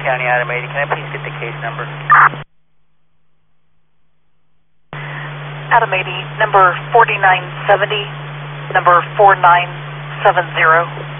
County, Adam 80. Can I please get the case number? Adam 80, number 4970, number 4970.